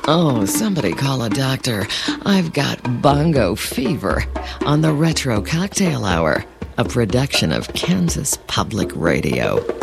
Oh, somebody call a doctor. I've got bongo fever on the Retro Cocktail Hour, a production of Kansas Public Radio.